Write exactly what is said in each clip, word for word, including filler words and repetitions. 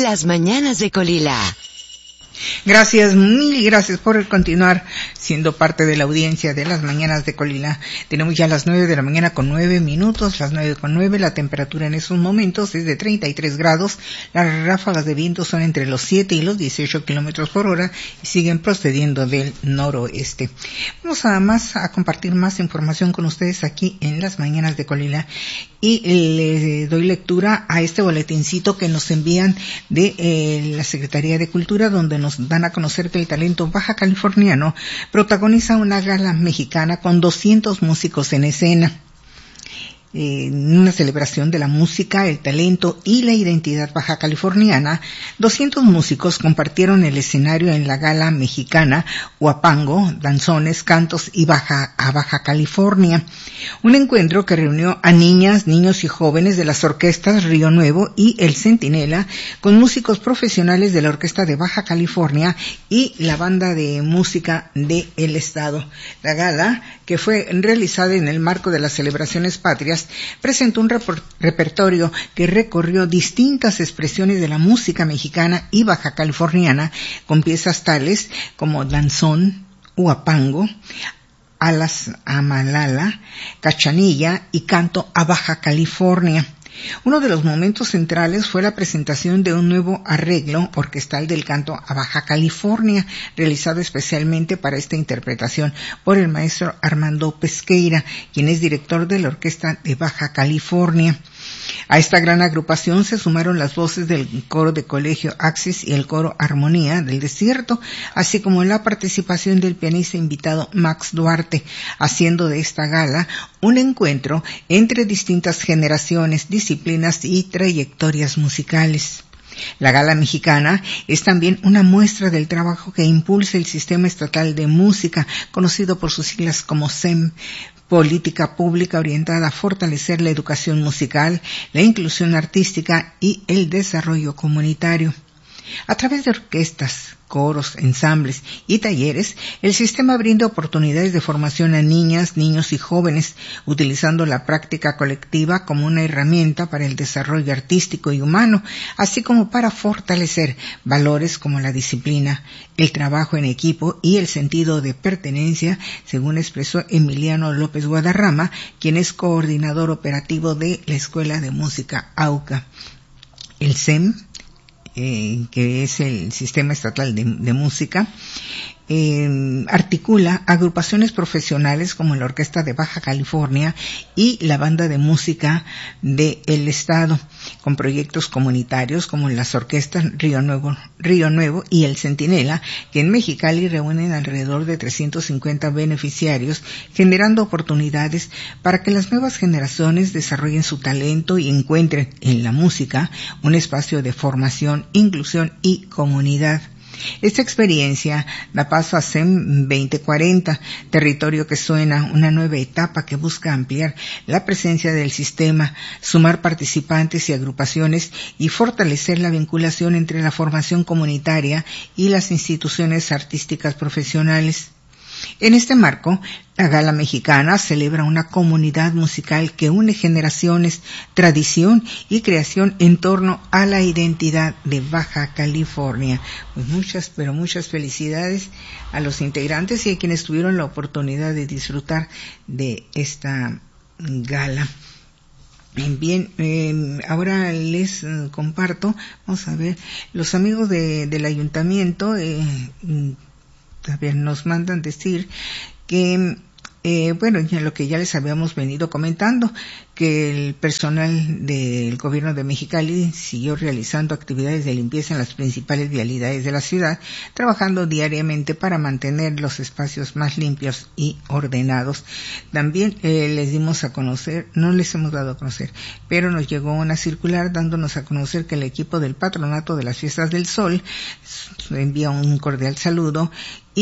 Las mañanas de Colila. Gracias, mil gracias por continuar siendo parte de la audiencia de las mañanas de Colila. Tenemos ya las nueve de la mañana con nueve minutos, las nueve con nueve, la temperatura en estos momentos es de treinta y tres grados, las ráfagas de viento son entre los siete y los dieciocho kilómetros por hora y siguen procediendo del noroeste. Vamos a más a compartir más información con ustedes aquí en las mañanas de Colila y les doy lectura a este boletincito que nos envían de eh, la Secretaría de Cultura, donde nos dan a conocer que el talento baja californiano protagoniza una gala mexicana con doscientos músicos en escena. En una celebración de la música, el talento y la identidad baja californiana, doscientos músicos compartieron el escenario en la gala mexicana Huapango, danzones, cantos y baja a Baja California. Un encuentro que reunió a niñas, niños y jóvenes de las orquestas Río Nuevo y El Centinela, con músicos profesionales de la Orquesta de Baja California y la Banda de Música de el Estado. La gala, que fue realizada en el marco de las celebraciones patrias, presentó un repertorio que recorrió distintas expresiones de la música mexicana y baja californiana, con piezas tales como danzón, huapango, alas a Malala, cachanilla y canto a Baja California. Uno de los momentos centrales fue la presentación de un nuevo arreglo orquestal del canto a Baja California, realizado especialmente para esta interpretación por el maestro Armando Pesqueira, quien es director de la Orquesta de Baja California. A esta gran agrupación se sumaron las voces del coro de Colegio Axis y el coro Armonía del Desierto, así como la participación del pianista invitado Max Duarte, haciendo de esta gala un encuentro entre distintas generaciones, disciplinas y trayectorias musicales. La gala mexicana es también una muestra del trabajo que impulsa el Sistema Estatal de Música, conocido por sus siglas como S E M, política pública orientada a fortalecer la educación musical, la inclusión artística y el desarrollo comunitario. A través de orquestas, coros, ensambles y talleres, el sistema brinda oportunidades de formación a niñas, niños y jóvenes, utilizando la práctica colectiva como una herramienta para el desarrollo artístico y humano, así como para fortalecer valores como la disciplina, el trabajo en equipo y el sentido de pertenencia, según expresó Emiliano López Guadarrama, quien es coordinador operativo de la Escuela de Música AUCA. El S E M, Eh, que es el Sistema Estatal de, de Música, eh, articula agrupaciones profesionales como la Orquesta de Baja California y la Banda de Música de el Estado, con proyectos comunitarios como las orquestas Río Nuevo, Río Nuevo y El Centinela, que en Mexicali reúnen alrededor de trescientos cincuenta beneficiarios, generando oportunidades para que las nuevas generaciones desarrollen su talento y encuentren en la música un espacio de formación, inclusión y comunidad. Esta experiencia da paso a S E M veinte cuarenta, territorio que suena, una nueva etapa que busca ampliar la presencia del sistema, sumar participantes y agrupaciones y fortalecer la vinculación entre la formación comunitaria y las instituciones artísticas profesionales. En este marco, la Gala Mexicana celebra una comunidad musical que une generaciones, tradición y creación en torno a la identidad de Baja California. Pues muchas, pero muchas felicidades a los integrantes y a quienes tuvieron la oportunidad de disfrutar de esta gala. Bien, eh, ahora les eh, comparto, vamos a ver, los amigos de, del ayuntamiento, eh, también nos mandan decir que, eh, bueno, ya lo que ya les habíamos venido comentando, que el personal del gobierno de Mexicali siguió realizando actividades de limpieza en las principales vialidades de la ciudad, trabajando diariamente para mantener los espacios más limpios y ordenados. También eh, les dimos a conocer, no les hemos dado a conocer, pero nos llegó una circular dándonos a conocer que el equipo del Patronato de las Fiestas del Sol envía un cordial saludo y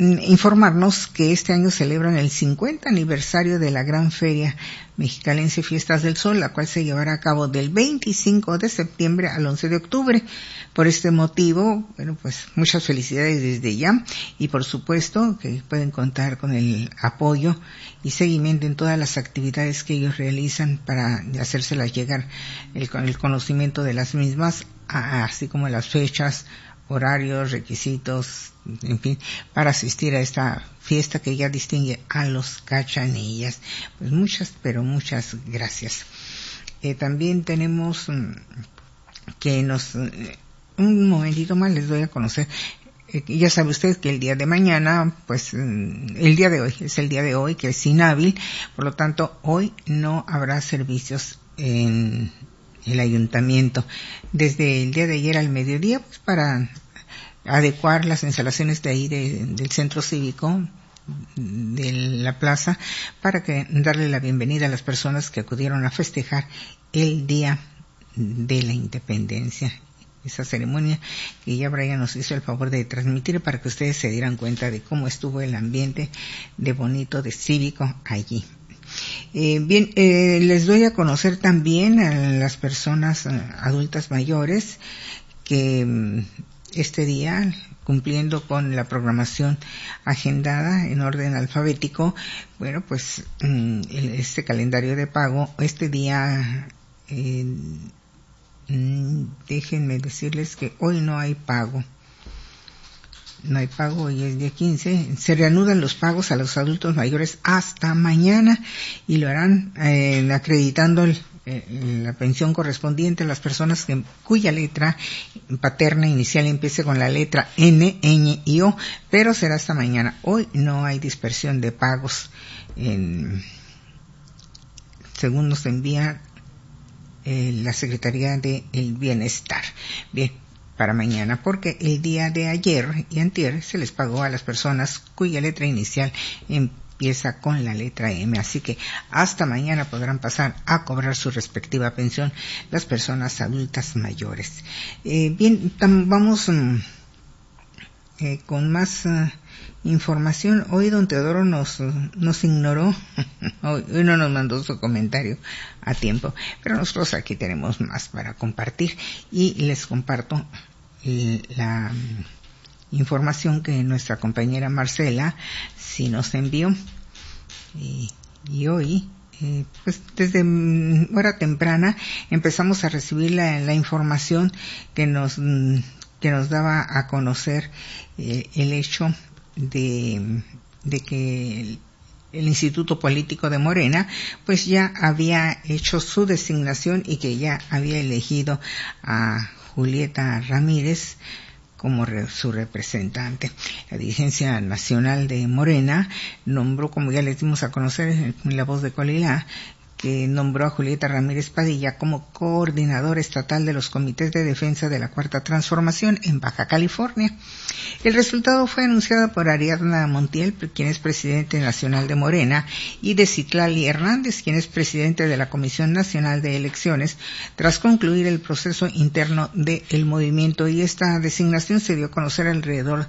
informarnos que este año celebran el cincuenta aniversario de la Gran Feria Mexicalense Fiestas del Sol, la cual se llevará a cabo del veinticinco de septiembre al once de octubre. Por este motivo, bueno, pues muchas felicidades desde ya, y por supuesto que pueden contar con el apoyo y seguimiento en todas las actividades que ellos realizan para hacérselas llegar el, el conocimiento de las mismas, así como las fechas, horarios, requisitos, en fin, para asistir a esta fiesta que ya distingue a los cachanillas. Pues muchas, pero muchas gracias. Eh, también tenemos um, que nos, uh, un momentito más les doy a conocer. Eh, ya sabe usted que el día de mañana, pues um, el día de hoy, es el día de hoy que es inhábil, por lo tanto hoy no habrá servicios en el ayuntamiento. Desde el día de ayer al mediodía, pues para adecuar las instalaciones de ahí de, del centro cívico de la plaza, para que darle la bienvenida a las personas que acudieron a festejar el día de la independencia. Esa ceremonia que ya Brian nos hizo el favor de transmitir para que ustedes se dieran cuenta de cómo estuvo el ambiente de bonito, de cívico allí. Eh, bien, eh, les doy a conocer también a las personas eh, adultas mayores que mm, este día, cumpliendo con la programación agendada en orden alfabético, bueno, pues mm, este calendario de pago, este día, eh, mm, déjenme decirles que hoy no hay pago. No hay pago, hoy es día quince. Se reanudan los pagos a los adultos mayores hasta mañana y lo harán eh, acreditando el, eh, la pensión correspondiente a las personas que, cuya letra paterna inicial empiece con la letra N, Ñ y O, pero será hasta mañana. Hoy no hay dispersión de pagos, en, según nos envía eh, la Secretaría del Bienestar. Bien, para mañana, porque el día de ayer y antier se les pagó a las personas cuya letra inicial empieza con la letra M, así que hasta mañana podrán pasar a cobrar su respectiva pensión las personas adultas mayores. Eh, bien, tam, vamos um, eh, con más uh, información. Hoy don Teodoro nos, nos ignoró, hoy, hoy no nos mandó su comentario a tiempo, pero nosotros aquí tenemos más para compartir y les comparto la información que nuestra compañera Marcela sí nos envió. Y, y hoy, eh, pues desde hora temprana empezamos a recibir la, la información que nos, que nos daba a conocer eh, el hecho de, de que el, el Instituto Político de Morena pues ya había hecho su designación y que ya había elegido a Julieta Ramírez como re, su representante. La dirigencia nacional de Morena nombró, como ya les dimos a conocer en La Voz de Colilá, que nombró a Julieta Ramírez Padilla como coordinadora estatal de los comités de defensa de la Cuarta Transformación en Baja California. El resultado fue anunciado por Ariadna Montiel, quien es presidente nacional de Morena, y de Citlali Hernández, quien es presidente de la Comisión Nacional de Elecciones, tras concluir el proceso interno del movimiento. Y esta designación se dio a conocer alrededor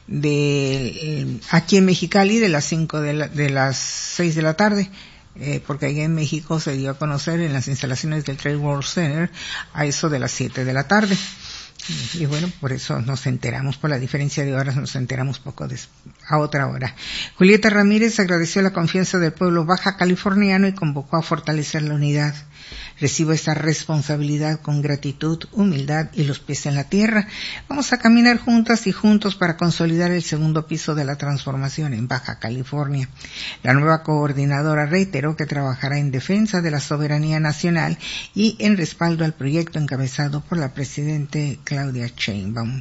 de, aquí en Mexicali, de las cinco de, la, de las seis de la tarde. Eh, porque allá en México se dio a conocer en las instalaciones del Trade World Center a eso de las siete de la tarde. Y, y bueno, por eso nos enteramos, por la diferencia de horas nos enteramos poco des, a otra hora. Julieta Ramírez agradeció la confianza del pueblo baja californiano y convocó a fortalecer la unidad. Recibo esta responsabilidad con gratitud, humildad y los pies en la tierra. Vamos a caminar juntas y juntos para consolidar el segundo piso de la transformación en Baja California. La nueva coordinadora reiteró que trabajará en defensa de la soberanía nacional y en respaldo al proyecto encabezado por la presidente Claudia Sheinbaum.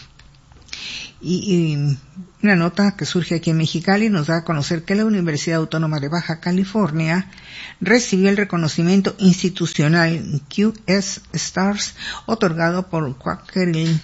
Y, y una nota que surge aquí en Mexicali nos da a conocer que la Universidad Autónoma de Baja California recibió el reconocimiento institucional Q S Stars otorgado por Quaker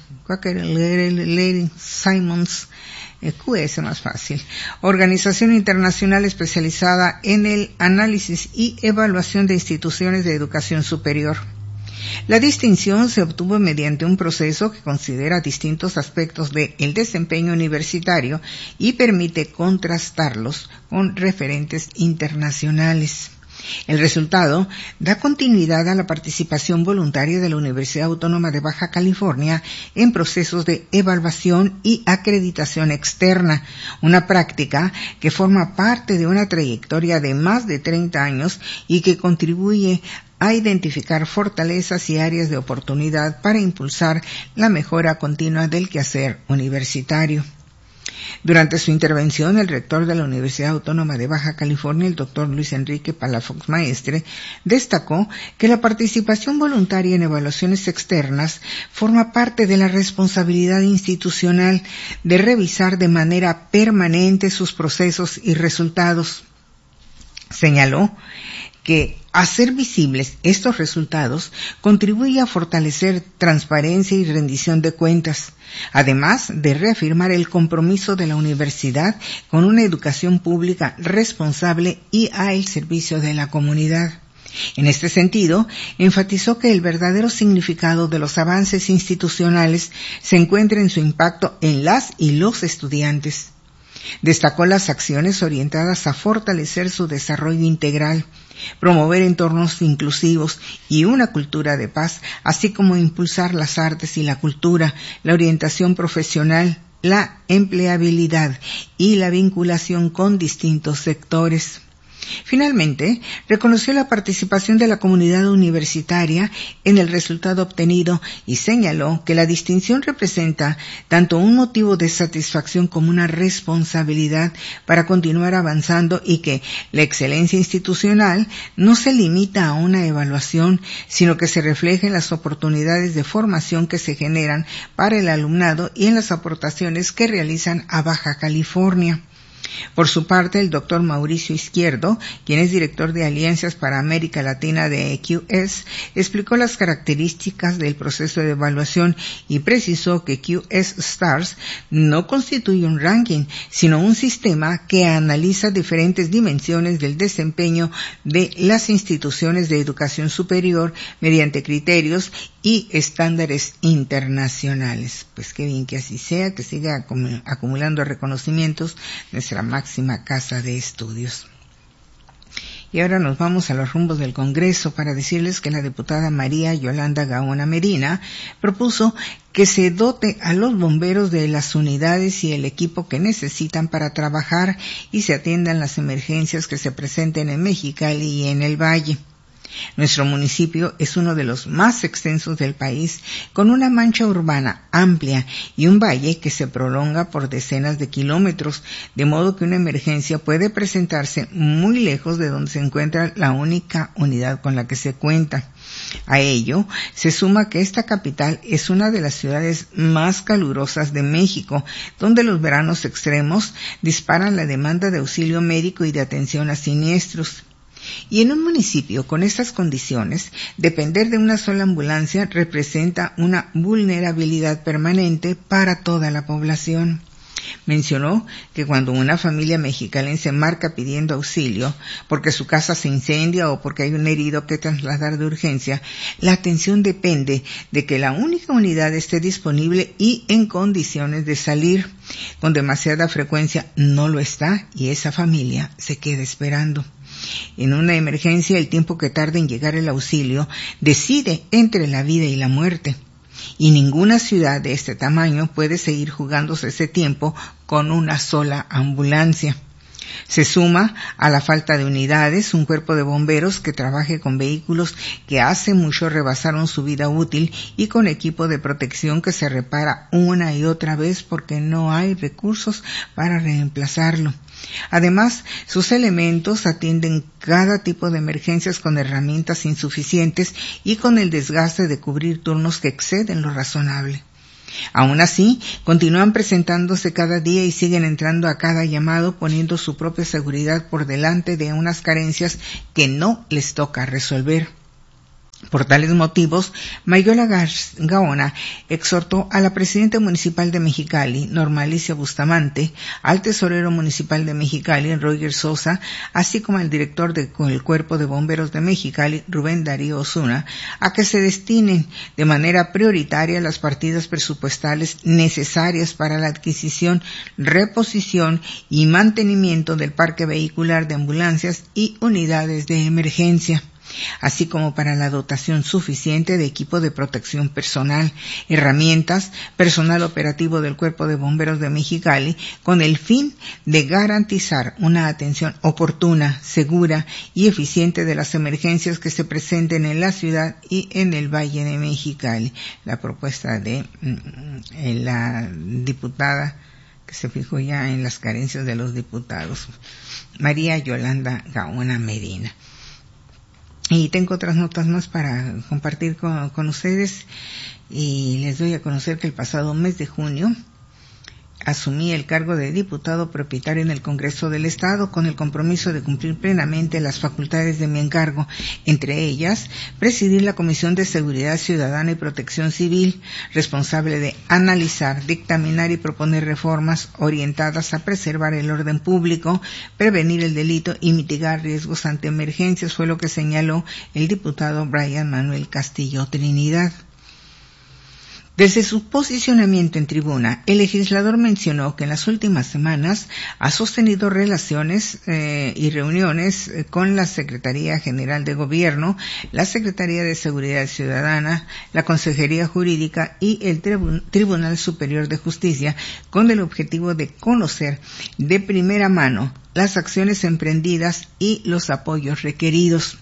Lady Simons, eh, Q S más fácil, organización internacional especializada en el análisis y evaluación de instituciones de educación superior. La distinción se obtuvo mediante un proceso que considera distintos aspectos del desempeño universitario y permite contrastarlos con referentes internacionales. El resultado da continuidad a la participación voluntaria de la Universidad Autónoma de Baja California en procesos de evaluación y acreditación externa, una práctica que forma parte de una trayectoria de más de treinta años y que contribuye a identificar fortalezas y áreas de oportunidad para impulsar la mejora continua del quehacer universitario. Durante su intervención, el rector de la Universidad Autónoma de Baja California, el doctor Luis Enrique Palafox Maestre, destacó que la participación voluntaria en evaluaciones externas forma parte de la responsabilidad institucional de revisar de manera permanente sus procesos y resultados. Señaló que hacer visibles estos resultados contribuye a fortalecer transparencia y rendición de cuentas, además de reafirmar el compromiso de la universidad con una educación pública responsable y al servicio de la comunidad. En este sentido, enfatizó que el verdadero significado de los avances institucionales se encuentra en su impacto en las y los estudiantes. Destacó las acciones orientadas a fortalecer su desarrollo integral, promover entornos inclusivos y una cultura de paz, así como impulsar las artes y la cultura, la orientación profesional, la empleabilidad y la vinculación con distintos sectores. Finalmente, reconoció la participación de la comunidad universitaria en el resultado obtenido y señaló que la distinción representa tanto un motivo de satisfacción como una responsabilidad para continuar avanzando y que la excelencia institucional no se limita a una evaluación, sino que se refleja en las oportunidades de formación que se generan para el alumnado y en las aportaciones que realizan a Baja California. Por su parte, el doctor Mauricio Izquierdo, quien es director de Alianzas para América Latina de Q S, explicó las características del proceso de evaluación y precisó que Q S Stars no constituye un ranking, sino un sistema que analiza diferentes dimensiones del desempeño de las instituciones de educación superior mediante criterios y estándares internacionales. Pues qué bien que así sea, que siga acumulando reconocimientos nuestra máxima casa de estudios. Y ahora nos vamos a los rumbos del Congreso para decirles que la diputada María Yolanda Gaona Medina propuso que se dote a los bomberos de las unidades y el equipo que necesitan para trabajar y se atiendan las emergencias que se presenten en Mexicali y en el Valle. Nuestro municipio es uno de los más extensos del país, con una mancha urbana amplia y un valle que se prolonga por decenas de kilómetros, de modo que una emergencia puede presentarse muy lejos de donde se encuentra la única unidad con la que se cuenta. A ello se suma que esta capital es una de las ciudades más calurosas de México, donde los veranos extremos disparan la demanda de auxilio médico y de atención a siniestros. Y en un municipio con estas condiciones, depender de una sola ambulancia representa una vulnerabilidad permanente para toda la población. Mencionó que cuando una familia mexicalense marca pidiendo auxilio porque su casa se incendia o porque hay un herido que trasladar de urgencia, la atención depende de que la única unidad esté disponible y en condiciones de salir. Con demasiada frecuencia no lo está y esa familia se queda esperando. En una emergencia, el tiempo que tarda en llegar el auxilio decide entre la vida y la muerte. Y ninguna ciudad de este tamaño puede seguir jugándose ese tiempo con una sola ambulancia. Se suma a la falta de unidades un cuerpo de bomberos que trabaje con vehículos que hace mucho rebasaron su vida útil y con equipo de protección que se repara una y otra vez porque no hay recursos para reemplazarlo. Además, sus elementos atienden cada tipo de emergencias con herramientas insuficientes y con el desgaste de cubrir turnos que exceden lo razonable. Aún así, continúan presentándose cada día y siguen entrando a cada llamado poniendo su propia seguridad por delante de unas carencias que no les toca resolver. Por tales motivos, Mayyola Gaona exhortó a la presidenta municipal de Mexicali, Norma Alicia Bustamante, al tesorero municipal de Mexicali, Roger Sosa, así como al director del Cuerpo de Bomberos de Mexicali, Rubén Darío Osuna, a que se destinen de manera prioritaria las partidas presupuestales necesarias para la adquisición, reposición y mantenimiento del parque vehicular de ambulancias y unidades de emergencia, así como para la dotación suficiente de equipo de protección personal, herramientas, personal operativo del Cuerpo de Bomberos de Mexicali, con el fin de garantizar una atención oportuna, segura y eficiente de las emergencias que se presenten en la ciudad y en el Valle de Mexicali. La propuesta de mm, la diputada que se fijó ya en las carencias de los diputados, María Yolanda Gaona Medina. Y tengo otras notas más para compartir con, con ustedes, y les doy a conocer que el pasado mes de junio asumí el cargo de diputado propietario en el Congreso del Estado con el compromiso de cumplir plenamente las facultades de mi encargo, entre ellas presidir la Comisión de Seguridad Ciudadana y Protección Civil, responsable de analizar, dictaminar y proponer reformas orientadas a preservar el orden público, prevenir el delito y mitigar riesgos ante emergencias, fue lo que señaló el diputado Brian Manuel Castillo Trinidad. Desde su posicionamiento en tribuna, el legislador mencionó que en las últimas semanas ha sostenido relaciones eh, y reuniones eh, con la Secretaría General de Gobierno, la Secretaría de Seguridad Ciudadana, la Consejería Jurídica y el Tribu- Tribunal Superior de Justicia, con el objetivo de conocer de primera mano las acciones emprendidas y los apoyos requeridos.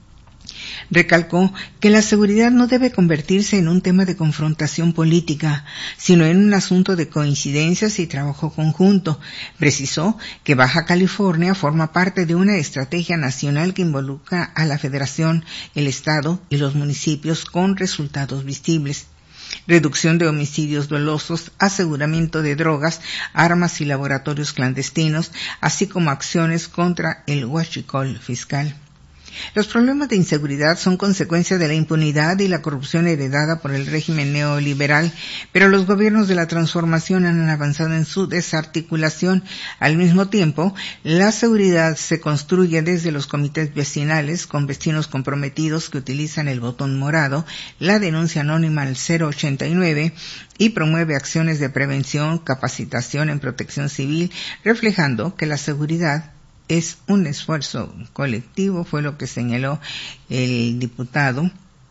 Recalcó que la seguridad no debe convertirse en un tema de confrontación política, sino en un asunto de coincidencias y trabajo conjunto. Precisó que Baja California forma parte de una estrategia nacional que involucra a la Federación, el Estado y los municipios con resultados visibles. Reducción de homicidios dolosos, aseguramiento de drogas, armas y laboratorios clandestinos, así como acciones contra el huachicol fiscal. Los problemas de inseguridad son consecuencia de la impunidad y la corrupción heredada por el régimen neoliberal, pero los gobiernos de la transformación han avanzado en su desarticulación. Al mismo tiempo, la seguridad se construye desde los comités vecinales con vecinos comprometidos que utilizan el botón morado, la denuncia anónima al cero ochenta y nueve y promueve acciones de prevención, capacitación en protección civil, reflejando que la seguridad es un esfuerzo colectivo, fue lo que señaló el diputado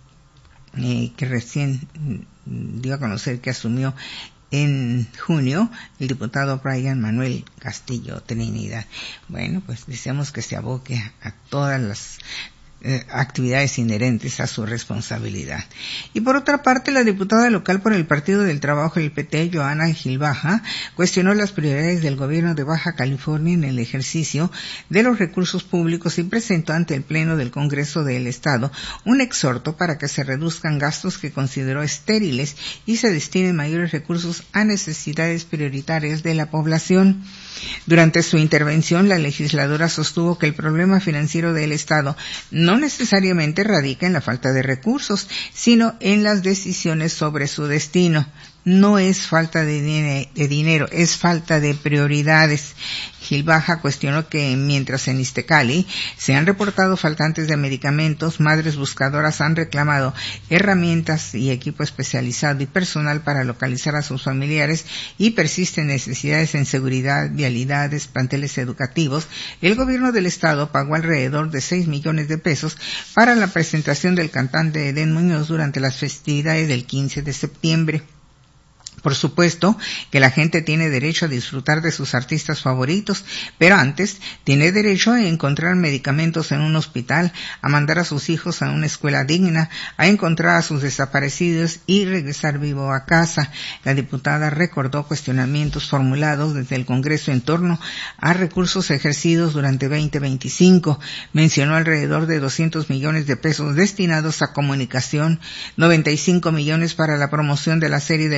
eh, que recién dio a conocer que asumió en junio, el diputado Brian Manuel Castillo Trinidad. Bueno, pues deseamos que se aboque a todas las Eh, actividades inherentes a su responsabilidad. Y por otra parte, la diputada local por el Partido del Trabajo, el P T, Joana Gilbaja, cuestionó las prioridades del gobierno de Baja California en el ejercicio de los recursos públicos y presentó ante el Pleno del Congreso del Estado un exhorto para que se reduzcan gastos que consideró estériles y se destinen mayores recursos a necesidades prioritarias de la población. Durante su intervención, la legisladora sostuvo que el problema financiero del Estado no necesariamente radica en la falta de recursos, sino en las decisiones sobre su destino. No es falta de, din- de dinero, es falta de prioridades. Gilbaja cuestionó que mientras en Iztecali se han reportado faltantes de medicamentos, madres buscadoras han reclamado herramientas y equipo especializado y personal para localizar a sus familiares y persisten necesidades en seguridad, vialidades, planteles educativos, el gobierno del estado pagó alrededor de seis millones de pesos para la presentación del cantante Edén Muñoz durante las festividades del quince de septiembre. Por supuesto que la gente tiene derecho a disfrutar de sus artistas favoritos, pero antes tiene derecho a encontrar medicamentos en un hospital, a mandar a sus hijos a una escuela digna, a encontrar a sus desaparecidos y regresar vivo a casa. La diputada recordó cuestionamientos formulados desde el Congreso en torno a recursos ejercidos durante veinte veinticinco. Mencionó alrededor de doscientos millones de pesos destinados a comunicación, noventa y cinco millones para la promoción de la Serie del Caribe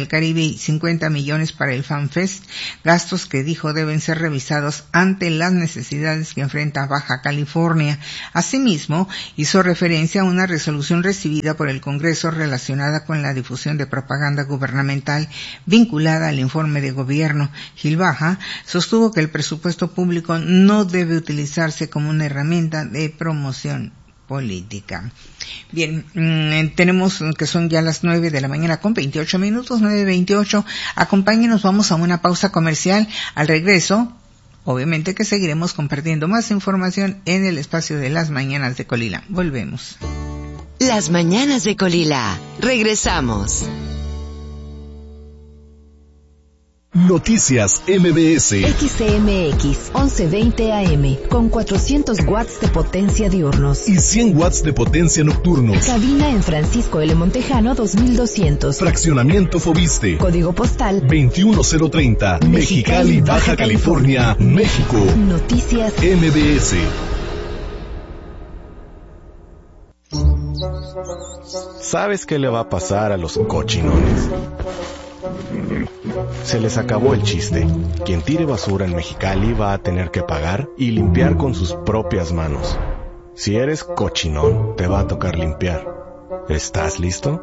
mil cincuenta millones para el FanFest, gastos que dijo deben ser revisados ante las necesidades que enfrenta Baja California. Asimismo, hizo referencia a una resolución recibida por el Congreso relacionada con la difusión de propaganda gubernamental vinculada al informe de gobierno. Gil Baja sostuvo que el presupuesto público no debe utilizarse como una herramienta de promoción política. Bien, mmm, tenemos que son ya las nueve de la mañana con veintiocho minutos, nueve veintiocho. Acompáñenos, vamos a una pausa comercial. Al regreso, obviamente que seguiremos compartiendo más información en el espacio de las mañanas de Colila. Volvemos. Las mañanas de Colila. Regresamos. Noticias M B S. X C M X once veinte A M con cuatrocientos watts de potencia diurnos y cien watts de potencia nocturnos. Cabina en Francisco L. Montejano dos mil doscientos. Fraccionamiento Fobiste. Código postal veintiuno cero treinta. Mexicali, Baja California, México. Noticias M B S. ¿Sabes qué le va a pasar a los cochinones? Se les acabó el chiste. Quien tire basura en Mexicali va a tener que pagar y limpiar con sus propias manos. Si eres cochinón, te va a tocar limpiar. ¿Estás listo?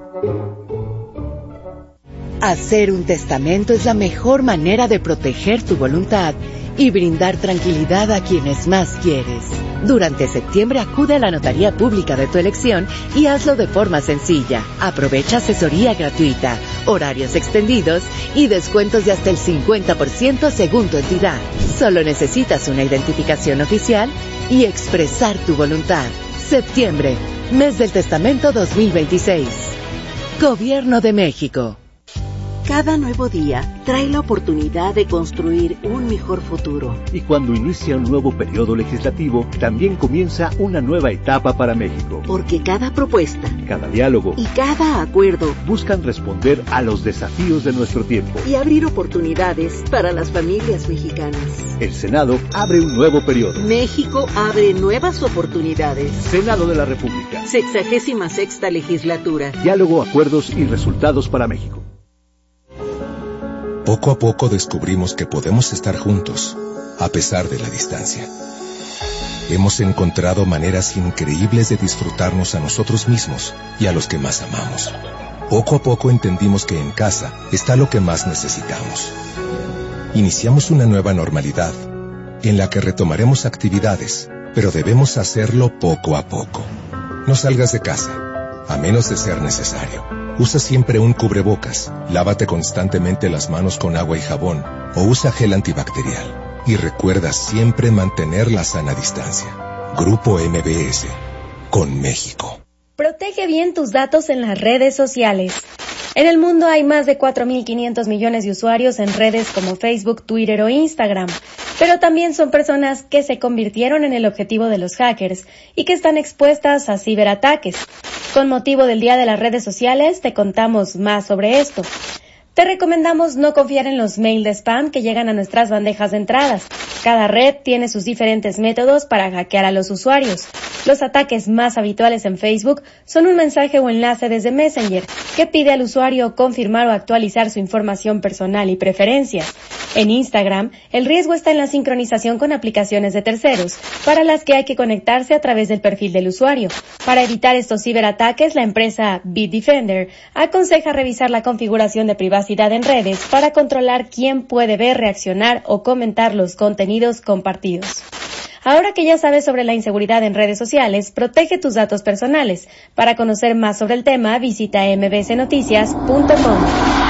Hacer un testamento es la mejor manera de proteger tu voluntad y brindar tranquilidad a quienes más quieres. Durante septiembre acude a la notaría pública de tu elección y hazlo de forma sencilla. Aprovecha asesoría gratuita, horarios extendidos y descuentos de hasta el cincuenta por ciento según tu entidad. Solo necesitas una identificación oficial y expresar tu voluntad. Septiembre, mes del testamento dos mil veintiséis. Gobierno de México. Cada nuevo día trae la oportunidad de construir un mejor futuro. Y cuando inicia un nuevo periodo legislativo, también comienza una nueva etapa para México. Porque cada propuesta, cada diálogo y cada acuerdo buscan responder a los desafíos de nuestro tiempo y abrir oportunidades para las familias mexicanas. El Senado abre un nuevo periodo. México abre nuevas oportunidades. Senado de la República. Sexagésima sexta legislatura. Diálogo, acuerdos y resultados para México. Poco a poco descubrimos que podemos estar juntos, a pesar de la distancia. Hemos encontrado maneras increíbles de disfrutarnos a nosotros mismos y a los que más amamos. Poco a poco entendimos que en casa está lo que más necesitamos. Iniciamos una nueva normalidad, en la que retomaremos actividades, pero debemos hacerlo poco a poco. No salgas de casa, a menos de ser necesario. Usa siempre un cubrebocas, lávate constantemente las manos con agua y jabón, o usa gel antibacterial. Y recuerda siempre mantener la sana distancia. Grupo M B S, con México. Protege bien tus datos en las redes sociales. En el mundo hay más de cuatro mil quinientos millones de usuarios en redes como Facebook, Twitter o Instagram, pero también son personas que se convirtieron en el objetivo de los hackers y que están expuestas a ciberataques. Con motivo del Día de las Redes Sociales, te contamos más sobre esto. Te recomendamos no confiar en los mails de spam que llegan a nuestras bandejas de entradas. Cada red tiene sus diferentes métodos para hackear a los usuarios. Los ataques más habituales en Facebook son un mensaje o enlace desde Messenger que pide al usuario confirmar o actualizar su información personal y preferencias. En Instagram, el riesgo está en la sincronización con aplicaciones de terceros, para las que hay que conectarse a través del perfil del usuario. Para evitar estos ciberataques, la empresa Bitdefender aconseja revisar la configuración de privacidad en redes para controlar quién puede ver, reaccionar o comentar los contenidos compartidos. Ahora que ya sabes sobre la inseguridad en redes sociales, protege tus datos personales. Para conocer más sobre el tema, visita m b c noticias punto com.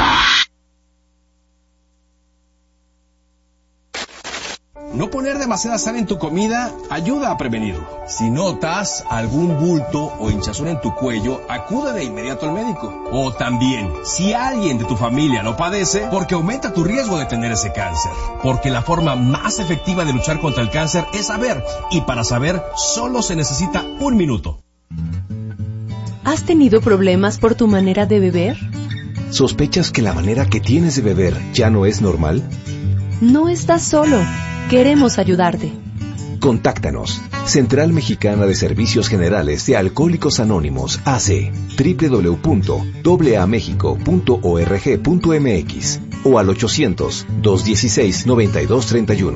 No poner demasiada sal en tu comida ayuda a prevenirlo. Si notas algún bulto o hinchazón en tu cuello, acude de inmediato al médico. O también, si alguien de tu familia lo padece, porque aumenta tu riesgo de tener ese cáncer. Porque la forma más efectiva de luchar contra el cáncer es saber. Y para saber, solo se necesita un minuto. ¿Has tenido problemas por tu manera de beber? ¿Sospechas que la manera que tienes de beber ya no es normal? No estás solo. Queremos ayudarte. Contáctanos. Central Mexicana de Servicios Generales de Alcohólicos Anónimos, A C, doble u doble u doble u punto a mexico punto org punto m x o al ochocientos, dos dieciséis, noventa y dos treinta y uno.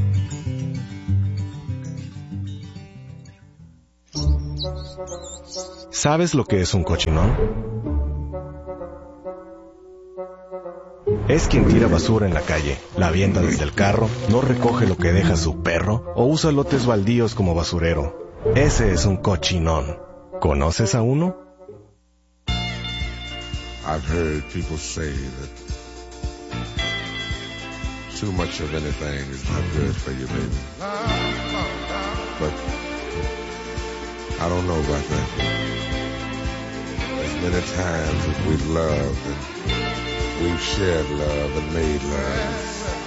¿Sabes lo que es un cochinón? Es quien tira basura en la calle, la avienta desde el carro, no recoge lo que deja su perro o usa lotes baldíos como basurero. Ese es un cochinón. ¿Conoces a uno? I've heard people say that too much of anything is not good for you, baby. But I don't know about that. As many times as we've loved and we've shared love and made love,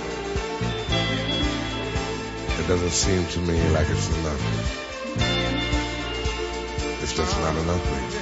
it doesn't seem to me like it's enough. It's just not enough, baby.